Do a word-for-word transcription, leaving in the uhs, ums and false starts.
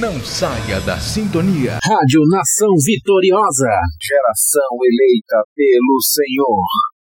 Não saia da sintonia. Rádio Nação Vitoriosa. Geração eleita pelo Senhor.